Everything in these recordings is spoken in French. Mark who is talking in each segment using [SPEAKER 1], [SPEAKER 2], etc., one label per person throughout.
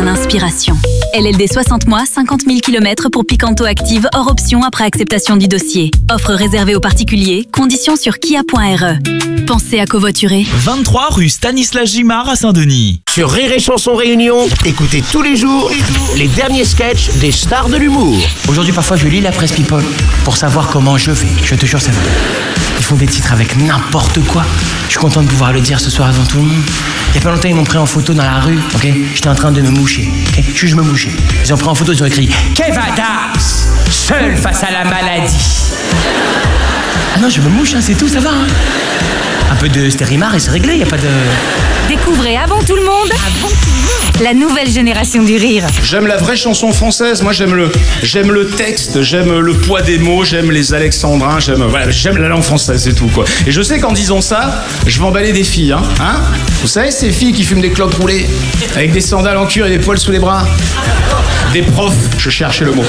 [SPEAKER 1] son inspiration. LLD 60 mois, 50 000 km pour Picanto Active, hors option après acceptation du dossier. Offre réservée aux particuliers, conditions sur kia.re. Pensez à covoiturer.
[SPEAKER 2] 23 rue Stanislas Gimard à Saint-Denis.
[SPEAKER 3] Sur Rire et Chanson Réunion, écoutez tous les jours les derniers sketchs des stars de l'humour.
[SPEAKER 4] Aujourd'hui, parfois, je lis la presse People pour savoir comment je vais. Je te jure, c'est vrai. Ils font des titres avec n'importe quoi. Je suis content de pouvoir le dire ce soir devant tout le monde. Il y a pas longtemps, ils m'ont pris en photo dans la rue, ok? J'étais en train de me moucher, ok? Je me mouchais. Ils ont pris en photo, ils ont écrit « Kev Adams, seul face à la maladie ». Ah non, je me mouche, hein, c'est tout, ça va. Hein. Un peu de stérimar et c'est réglé, il n'y a pas de...
[SPEAKER 1] Découvrez avant tout le monde la nouvelle génération du rire.
[SPEAKER 5] J'aime la vraie chanson française, moi j'aime le texte, j'aime le poids des mots, j'aime les alexandrins, j'aime la langue française, c'est tout quoi. Et je sais qu'en disant ça, je vais emballer des filles, hein. Vous savez ces filles qui fument des clopes roulées, avec des sandales en cuir et des poils sous les bras? Des profs, je cherchais le mot.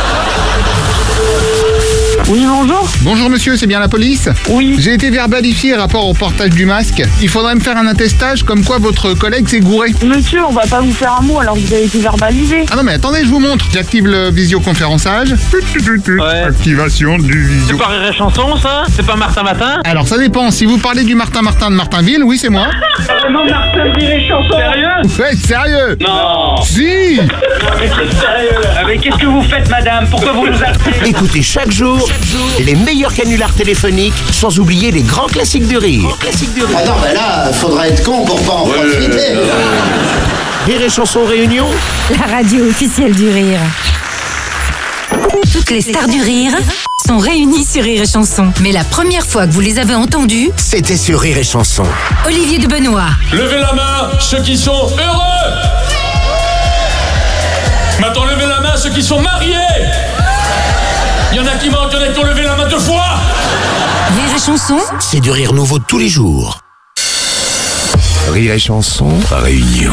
[SPEAKER 6] Oui, bonjour.
[SPEAKER 7] Bonjour monsieur, c'est bien la police?
[SPEAKER 6] Oui.
[SPEAKER 7] J'ai été verbalifié rapport au portage du masque. Il faudrait me faire un attestage comme quoi votre collègue s'est gouré.
[SPEAKER 6] Monsieur, on va pas vous faire un mot alors que vous avez été verbalisé.
[SPEAKER 7] Ah non mais attendez, je vous montre. J'active le visioconférençage.
[SPEAKER 8] Ouais.
[SPEAKER 7] Activation du visio...
[SPEAKER 8] C'est pas Rire et Chanson, ça? C'est pas Martin Matin?
[SPEAKER 7] Alors ça dépend, si vous parlez du Martin de Martinville, oui c'est moi.
[SPEAKER 6] Non, Martin, Rire et Chanson.
[SPEAKER 8] Sérieux?
[SPEAKER 7] Ouais, sérieux?
[SPEAKER 8] Non.
[SPEAKER 7] Si.
[SPEAKER 8] Mais c'est sérieux. Mais qu'est-ce que vous faites, madame? Pourquoi vous nous appelez?
[SPEAKER 3] Écoutez chaque jour les meilleurs canulars téléphoniques, sans oublier les grands classiques du rire.
[SPEAKER 9] Ah non, mais là, faudra être con pour pas en profiter.
[SPEAKER 3] Rire et Chanson Réunion,
[SPEAKER 1] La radio officielle du rire. Toutes les stars du rire sont réunies sur Rire et Chanson. Mais la première fois que vous les avez entendues,
[SPEAKER 3] c'était sur Rire et Chanson.
[SPEAKER 1] Olivier de Benoît.
[SPEAKER 10] Levez la main, ceux qui sont heureux. Maintenant, levez la main, ceux qui sont mariés. Il y en a qui manquent, il y en a qui ont levé la main 2 fois.
[SPEAKER 1] Rire et Chanson,
[SPEAKER 3] C'est du rire nouveau tous les jours. Rire et Chanson Réunion.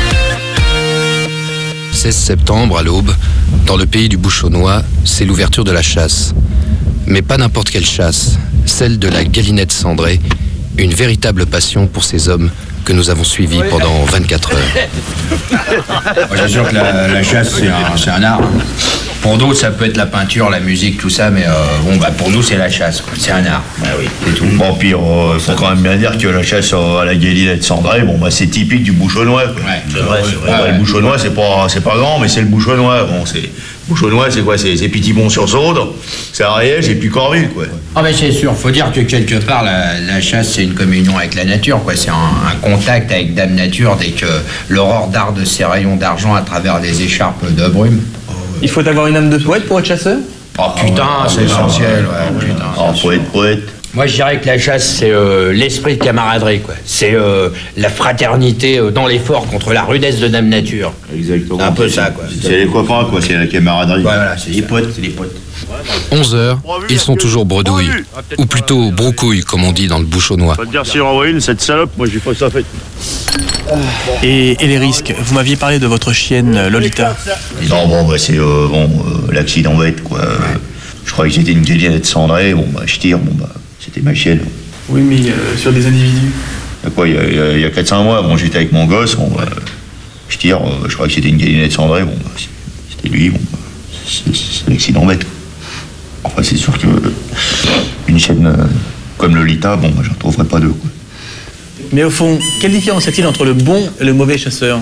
[SPEAKER 11] 16 septembre, à l'aube, dans le pays du Bouchonnois, c'est l'ouverture de la chasse. Mais pas n'importe quelle chasse, celle de la galinette cendrée, une véritable passion pour ces hommes que nous avons suivis pendant 24 heures.
[SPEAKER 12] Moi, j'assure que la chasse, c'est un art. Pour d'autres, ça peut être la peinture, la musique, tout ça, mais pour nous, c'est la chasse, quoi. C'est un art. Ah oui, c'est tout.
[SPEAKER 13] Bon, puis il faut quand même bien dire que la chasse à la galinette cendrée, c'est typique du Bouchonnois.
[SPEAKER 12] Ouais, c'est vrai, c'est vrai.
[SPEAKER 13] Le Bouchonnois, c'est pas grand, mais c'est le Bouchonnois. Bouchonnois, c'est quoi? C'est Pitibon-sur-Sauldre, c'est Ariège et puis Corville, quoi.
[SPEAKER 12] Ah ben c'est sûr, faut dire que quelque part, la chasse, c'est une communion avec la nature, quoi. C'est un contact avec Dame Nature dès que l'aurore darde ses rayons d'argent à travers les écharpes de brume.
[SPEAKER 8] Il faut avoir une âme de poète pour être chasseur?
[SPEAKER 12] Oh putain, c'est essentiel, ouais, putain.
[SPEAKER 13] Oh, poète.
[SPEAKER 12] Moi, je dirais que la chasse, c'est l'esprit de camaraderie, quoi. C'est la fraternité dans l'effort contre la rudesse de Dame Nature.
[SPEAKER 13] Exactement.
[SPEAKER 12] C'est un peu ça, quoi.
[SPEAKER 13] C'est les copains, quoi, c'est la camaraderie.
[SPEAKER 12] Ouais, voilà, c'est les potes, c'est les potes.
[SPEAKER 11] 11 heures, ils sont toujours bredouilles, ou plutôt broucouilles, comme on dit dans le Bouchonnois.
[SPEAKER 13] Pas te dire s'il envoie une, cette salope, moi j'ai pas ça fait.
[SPEAKER 14] Et les risques? Vous m'aviez parlé de votre chienne Lolita.
[SPEAKER 13] Non, c'est l'accident bête, quoi. Je croyais que j'étais une galinette cendrée, je tire, c'était ma chienne.
[SPEAKER 14] Oui, mais sur des individus.
[SPEAKER 13] Il y a 4-5 mois, j'étais avec mon gosse, je tire, je croyais que c'était une galinette cendrée, c'était lui, c'est l'accident bête. Enfin, c'est sûr que une chaîne comme Lolita, j'en trouverais pas deux, quoi.
[SPEAKER 14] Mais au fond, quelle différence y a-t-il entre le bon et le mauvais chasseur?
[SPEAKER 15] Je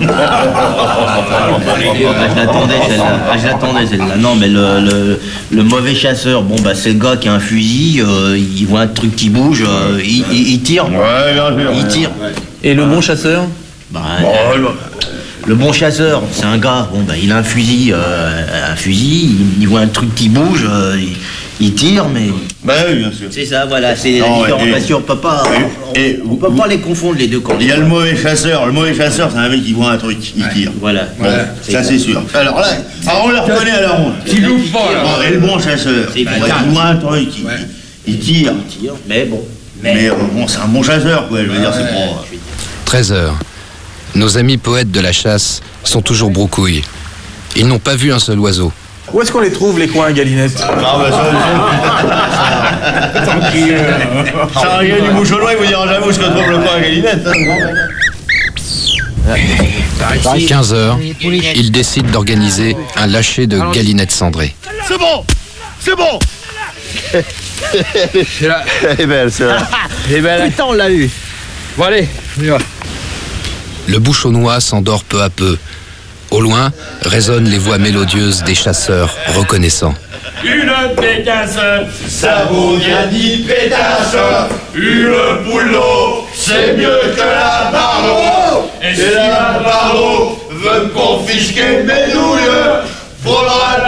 [SPEAKER 15] l'attendais celle-là. Non, mais le mauvais chasseur, c'est le gars qui a un fusil, il voit un truc qui bouge, il tire.
[SPEAKER 13] Ouais, bien sûr.
[SPEAKER 15] Il tire.
[SPEAKER 14] Et le bon chasseur?
[SPEAKER 15] Le bon chasseur, c'est un gars, il a un fusil, il voit un truc qui bouge, il tire, mais...
[SPEAKER 13] Oui, bien sûr.
[SPEAKER 15] C'est ça, voilà, c'est la différenciation. On peut pas les confondre, les deux camps.
[SPEAKER 13] Il y a le mauvais chasseur. Le mauvais chasseur, c'est un mec qui voit un truc, il tire.
[SPEAKER 15] Voilà.
[SPEAKER 13] Ça, c'est sûr. Alors là, on le reconnaît à la ronde.
[SPEAKER 12] Il loupe pas,
[SPEAKER 13] Et le bon chasseur, il voit un truc, il tire.
[SPEAKER 15] Mais bon.
[SPEAKER 13] Mais c'est un bon chasseur, quoi. Je veux dire, c'est pas...
[SPEAKER 11] 13 heures. Nos amis poètes de la chasse sont toujours broucouilles. Ils n'ont pas vu un seul oiseau.
[SPEAKER 14] Où est-ce qu'on les trouve, les coins à Galinette?
[SPEAKER 13] Ça, un gars du Bouchonnois, il vous dira jamais où se retrouve le coin à Galinette.
[SPEAKER 11] 15h, il décide d'organiser un lâcher de galinettes cendrées.
[SPEAKER 16] C'est bon. C'est bon.
[SPEAKER 17] C'est là.
[SPEAKER 16] Elle est belle, c'est là.
[SPEAKER 17] Elle est belle.
[SPEAKER 16] Putain, on l'a eu.
[SPEAKER 17] Bon allez, on y va.
[SPEAKER 11] Le bouchonnois s'endort peu à peu. Au loin résonnent les voix mélodieuses des chasseurs reconnaissants.
[SPEAKER 10] Une pétasse,
[SPEAKER 16] Ça vaut bien 10 pétasses. Une boule d'eau, c'est mieux que la barreau. Et si la barreau veut me confisquer mes douilles, faudra